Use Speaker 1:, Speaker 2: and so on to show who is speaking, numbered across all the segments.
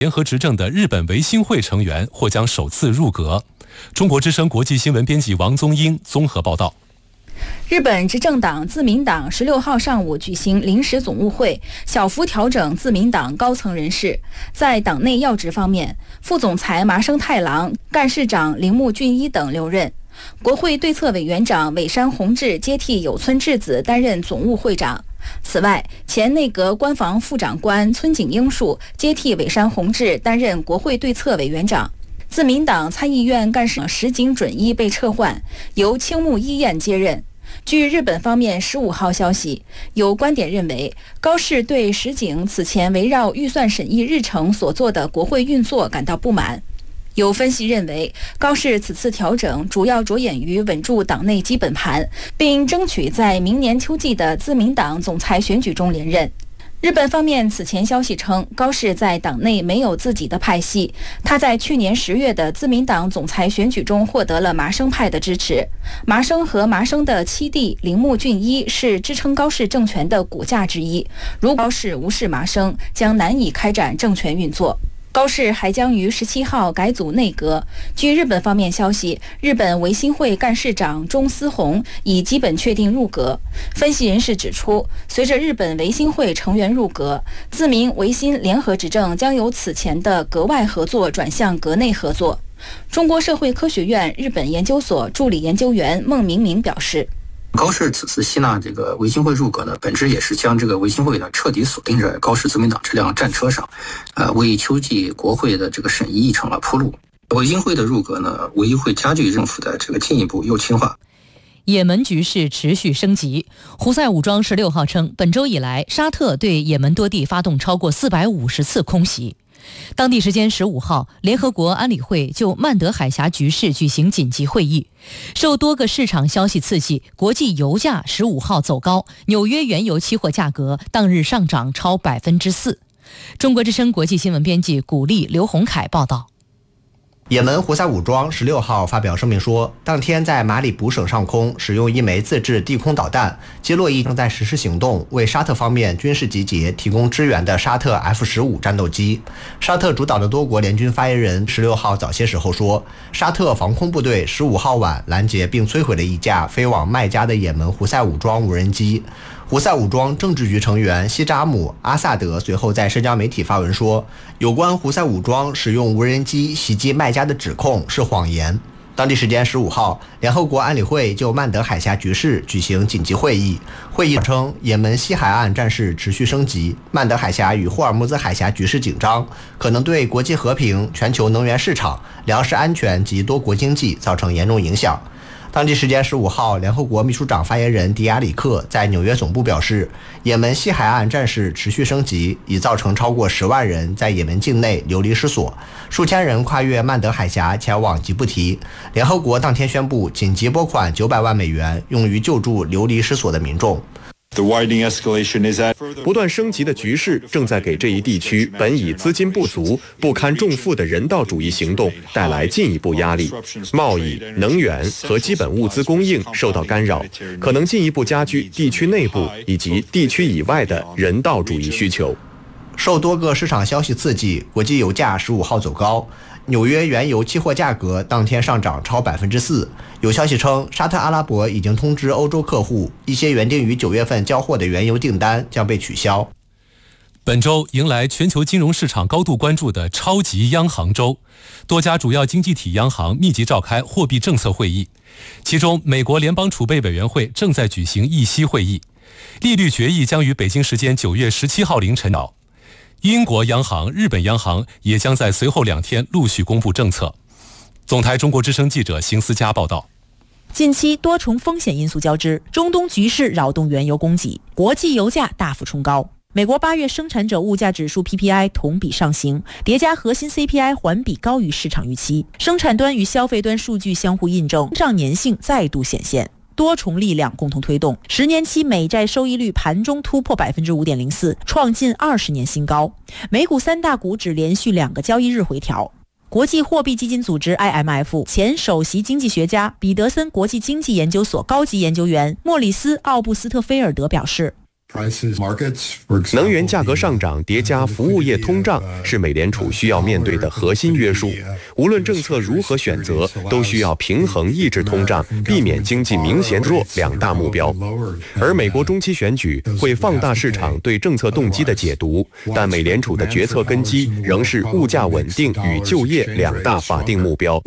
Speaker 1: 联合执政的日本维新会成员或将首次入阁。中国之声国际新闻编辑王宗英综合报道。
Speaker 2: 日本执政党自民党16号上午举行临时总务会，小幅调整自民党高层人事。在党内要职方面，副总裁麻生太郎、干事长铃木俊一等留任。国会对策委员长尾山弘志接替有村智子担任总务会长。此外，前内阁官房副长官村井英树接替尾山弘志担任国会对策委员长。自民党参议院干事石井准一被撤换，由青木一彦接任。据日本方面15号消息，有观点认为，高市对石井此前围绕预算审议日程所做的国会运作感到不满。有分析认为，高市此次调整主要着眼于稳住党内基本盘，并争取在明年秋季的自民党总裁选举中连任。日本方面此前消息称，高市在党内没有自己的派系，他在去年10月的自民党总裁选举中获得了麻生派的支持。麻生和麻生的七弟铃木俊一是支撑高市政权的骨架之一，如高市无视麻生，将难以开展政权运作。高市还将于17号改组内阁。据日本方面消息，日本维新会干事长中司宏已基本确定入阁。分析人士指出，随着日本维新会成员入阁，自民维新联合执政将由此前的阁外合作转向阁内合作。中国社会科学院日本研究所助理研究员孟明明表示，
Speaker 3: 高市此次吸纳这个维新会入阁呢，本质也是将这个维新会呢彻底锁定在高市自民党这辆战车上，为秋季国会的这个审议议程铺路。维新会的入阁呢，无疑会加剧政府的这个进一步右倾化。
Speaker 4: 也门局势持续升级。胡塞武装16号称，本周以来，沙特对也门多地发动超过450次空袭。当地时间15号，联合国安理会就曼德海峡局势举行紧急会议。受多个市场消息刺激，国际油价15号走高，纽约原油期货价格当日上涨超4%。中国之声国际新闻编辑古丽、刘洪凯报道。
Speaker 5: 也门胡塞武装16号发表声明说，当天在马里卜省上空使用一枚自制地空导弹击落一正在实施行动、为沙特方面军事集结提供支援的沙特 F-15战斗机。沙特主导的多国联军发言人16号早些时候说，沙特防空部队15号晚拦截并摧毁了一架飞往麦加的也门胡塞武装无人机。胡塞武装政治局成员西扎姆·阿萨德随后在社交媒体发文说，有关胡塞武装使用无人机袭击麦加的指控是谎言。当地时间15号，联合国安理会就曼德海峡局势举行紧急会议。会议称，也门西海岸战事持续升级，曼德海峡与霍尔木兹海峡局势紧张，可能对国际和平、全球能源市场、粮食安全及多国经济造成严重影响。当地时间15号，联合国秘书长发言人迪亚里克在纽约总部表示，也门西海岸战事持续升级，已造成超过10万人在也门境内流离失所，数千人跨越曼德海峡前往吉布提。联合国当天宣布紧急拨款900万美元，用于救助流离失所的民众。
Speaker 6: 不断升级的局势正在给这一地区本已资金不足、不堪重负的人道主义行动带来进一步压力，贸易、能源和基本物资供应受到干扰，可能进一步加剧地区内部以及地区以外的人道主义需求。
Speaker 5: 受多个市场消息刺激，国际油价15号走高，纽约原油期货价格当天上涨超4%。有消息称，沙特阿拉伯已经通知欧洲客户，一些原定于9月份交货的原油订单将被取消。
Speaker 1: 本周迎来全球金融市场高度关注的超级央行周，多家主要经济体央行密集召开货币政策会议，其中美国联邦储备委员会正在举行议息会议，利率决议将于北京时间9月17号凌晨到。英国央行、日本央行也将在随后2天陆续公布政策。总台中国之声记者邢思佳报道。
Speaker 7: 近期多重风险因素交织，中东局势扰动原油供给，国际油价大幅冲高。美国8月生产者物价指数 PPI 同比上行，叠加核心 CPI 环比高于市场预期，生产端与消费端数据相互印证，上粘性再度显现。多重力量共同推动10年期美债收益率盘中突破 5.04%， 创近20年新高。美股3大股指连续2个交易日回调。国际货币基金组织 IMF 前首席经济学家彼得森国际经济研究所高级研究员莫里斯·奥布斯特菲尔德表示，
Speaker 6: 能源价格上涨叠加服务业通胀是美联储需要面对的核心约束。无论政策如何选择，都需要平衡抑制通胀、避免经济明显弱两大目标。而美国中期选举会放大市场对政策动机的解读，但美联储的决策根基仍是物价稳定与就业两大法定目标。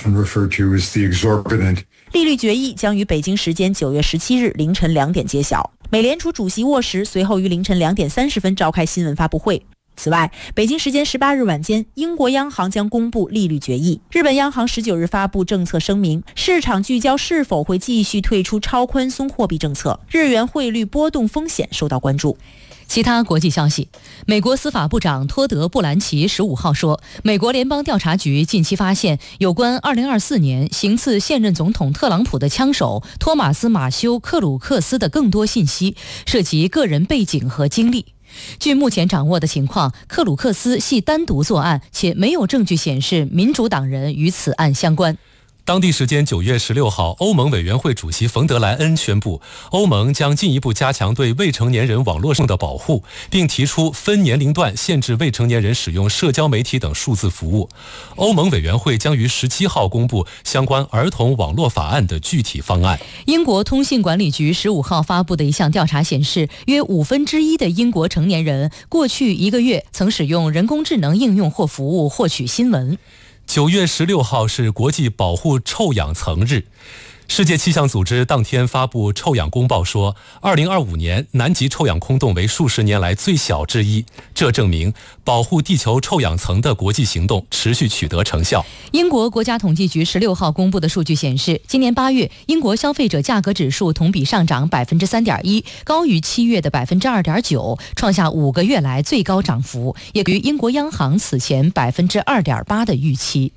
Speaker 7: 利率决议将于北京时间9月17日凌晨2点揭晓。美联储主席沃什随后于凌晨2点30分召开新闻发布会。此外，北京时间18日晚间，英国央行将公布利率决议。日本央行19日发布政策声明，市场聚焦是否会继续退出超宽松货币政策，日元汇率波动风险受到关注。
Speaker 4: 其他国际消息，美国司法部长托德·布兰奇15号说，美国联邦调查局近期发现有关2024年行刺现任总统特朗普的枪手托马斯·马修·克鲁克斯的更多信息，涉及个人背景和经历。据目前掌握的情况，克鲁克斯系单独作案，且没有证据显示民主党人与此案相关。
Speaker 1: 当地时间9月16号，欧盟委员会主席冯德莱恩宣布，欧盟将进一步加强对未成年人网络上的保护，并提出分年龄段限制未成年人使用社交媒体等数字服务。欧盟委员会将于17号公布相关儿童网络法案的具体方案。
Speaker 4: 英国通信管理局15号发布的一项调查显示，约1/5的英国成年人过去1个月曾使用人工智能应用或服务获取新闻。
Speaker 1: 9月16号是国际保护臭氧层日。世界气象组织当天发布臭氧公报说，2025年南极臭氧空洞为数十年来最小之一，这证明保护地球臭氧层的国际行动持续取得成效。
Speaker 4: 英国国家统计局16号公布的数据显示，今年8月英国消费者价格指数同比上涨 3.1%， 高于7月的 2.9%， 创下5个月来最高涨幅，也于英国央行此前 2.8% 的预期。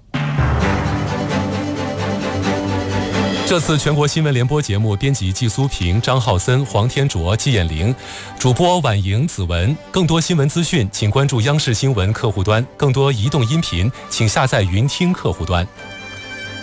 Speaker 1: 这次全国新闻联播节目编辑季苏平、张浩森、黄天卓、季艳玲，主播婉莹、子文。更多新闻资讯，请关注央视新闻客户端；更多移动音频，请下载云听客户端。